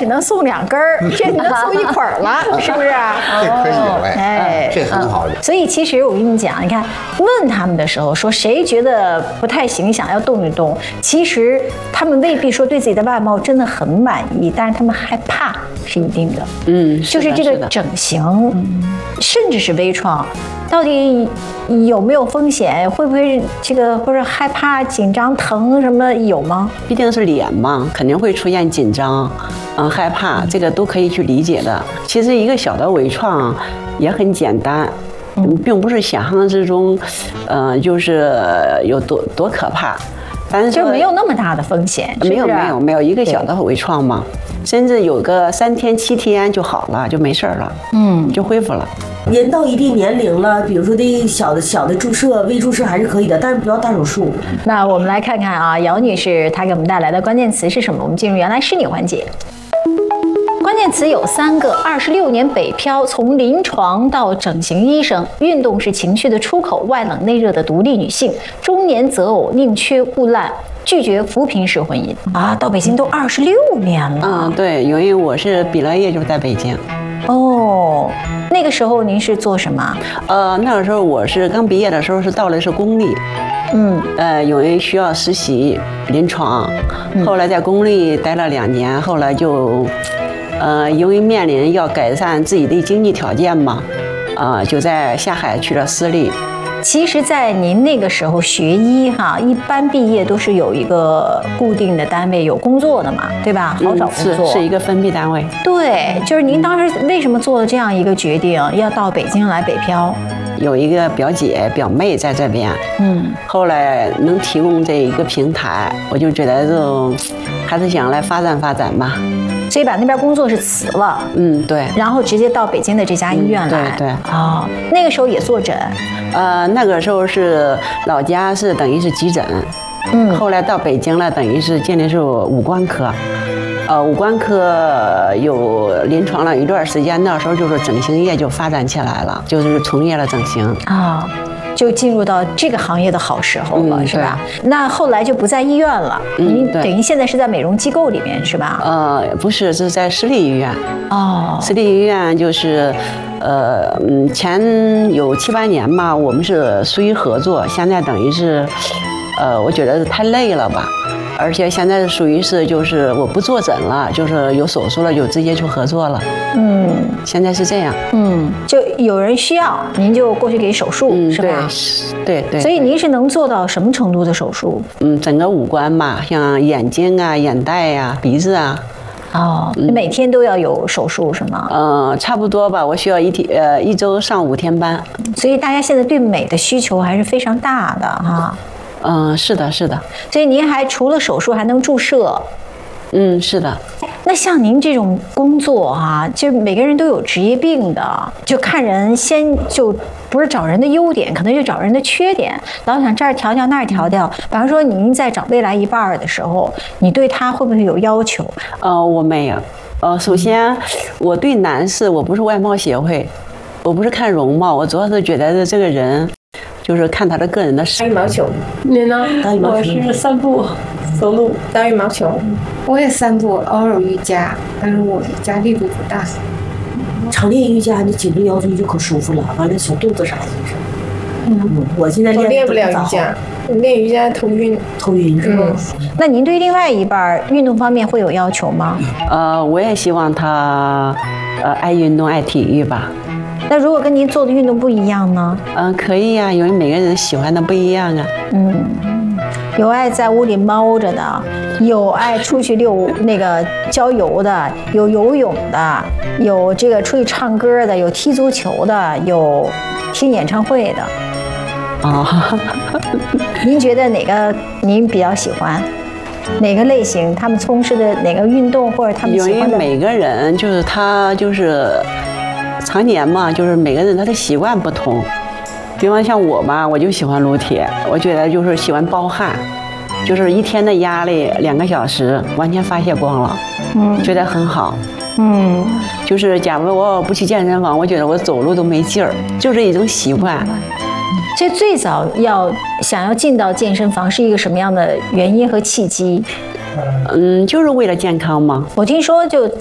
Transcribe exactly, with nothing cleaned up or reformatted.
只能送两根儿，这你能送一捆儿了，是不是？ 这可以有哎， 哎， 这很好的。 所以其实我跟你讲，你看问他们的时候说谁觉得不太行，想要动一动，其实他们未必说对自己的外貌真的很满意，但是他们害怕是一定的。 嗯， 就是这个整形，甚至是微创，到底有没有风险？会不会这个或者害怕、紧张、疼什么有吗？ 毕竟是脸嘛，肯定会出现紧张，嗯，害怕，这个都可以去理解的。其实一个小的微创也很简单。嗯，并不是想象之中，呃，就是有多多可怕，但是就没有那么大的风险。 没有没有没有一个小的微创嘛，甚至有个三天七天就好了，就没事了，嗯，就恢复了。 人到一定年龄了，比如说这小的小的注射、微注射还是可以的，但是不要大手术。 那我们来看看啊，姚女士她给我们带来的关键词是什么？我们进入原来是你环节。关键词有三个：二十六年北漂，从临床到整形医生，运动是情绪的出口，外冷内热的独立女性，中年择偶，宁缺毋滥，拒绝扶贫式婚姻啊！到北京都二十六年了。 嗯，对，因为我是毕了业就在北京。 哦，那个时候您是做什么？ 呃，那个时候我是刚毕业的时候是到的是公立，嗯，呃，因为需要实习临床，后来在公立待了两年，后来就。呃，因为面临要改善自己的经济条件嘛，啊、呃，就在下海去了私立。 其实，在您那个时候学医哈，一般毕业都是有一个固定的单位有工作的嘛，对吧？好找工作， 嗯、是, 是一个分配单位。 对，就是您当时为什么做了这样一个决定，要到北京来北漂？ 有一个表姐表妹在这边，嗯，后来能提供这一个平台，我就觉得就还是想来发展发展吧。 所以把那边工作是辞了， 嗯，对， 然后直接到北京的这家医院来， 嗯、对对， 哦，那个时候也坐诊， 呃，那个时候是老家是等于是急诊，嗯，后来到北京了，等于是进的是五官科，呃，五官科有临床了一段时间，那时候就是整形业就发展起来了，就是从业了整形啊。哦，就进入到这个行业的好时候了， 嗯、 是吧？那后来就不在医院了，您、嗯、等于现在是在美容机构里面，是吧？ 呃，不是，是在私立医院。 哦， 私立医院就是，呃，嗯，前有七八年吧，我们是属于合作，现在等于是，呃，我觉得太累了吧。而且现在是属于是就是我不坐诊了，就是有手术了就直接就合作了。嗯，现在是这样。 嗯，就有人需要您就过去给手术， 嗯、 是吧？ 对对。 所以您是能做到什么程度的手术？ 嗯，整个五官嘛，像眼睛啊、眼袋呀、啊、鼻子啊。 哦，嗯、每天都要有手术是吗？ 嗯，差不多吧。我需要一天呃一周上五天班。 所以大家现在对美的需求还是非常大的哈。 嗯，是的，是的。 所以您还除了手术还能注射？ 嗯，是的。 那像您这种工作哈、啊，就每个人都有职业病的，就看人先就不是找人的优点，可能就找人的缺点，老想这儿调调那儿调调。比方说您在找未来一半的时候，你对他会不会有要求？ 呃，我没有。呃，首先我对男士，我不是外貌协会，我不是看容貌，我主要是觉得这个人。就是看他的个人的打羽毛球，你呢？ 我是散步、走路、打羽毛球。 我也散步，偶尔瑜伽，但是我瑜伽力度不大。 常练瑜伽，你颈椎腰椎就可舒服了，完了小肚子啥的就是。嗯，我现在练练不了瑜伽，练瑜伽头晕， 头晕是吗？ 嗯、那您对另外一半运动方面会有要求吗？ 呃，我也希望他，呃，爱运动、爱体育吧。 那如果跟您做的运动不一样呢？ 嗯、呃，可以呀、啊，因为每个人喜欢的不一样啊。 嗯，有爱在屋里猫着的，有爱出去遛那个郊游的，有游泳的，有这个出去唱歌的，有踢足球的，有听演唱会的。 哦， 您觉得哪个您比较喜欢？哪个类型？他们从事的哪个运动或者他们喜欢的？ 因为每个人就是他就是。常年嘛，就是每个人他的习惯不同。比方像我吧，我就喜欢撸铁，我觉得就是喜欢暴汗，就是一天的压力两个小时完全发泄光了，嗯，觉得很好。嗯，就是假如我不去健身房，我觉得我走路都没劲儿，就是一种习惯。 这最早要想要进到健身房是一个什么样的原因和契机？ 嗯，就是为了健康嘛。 我听说就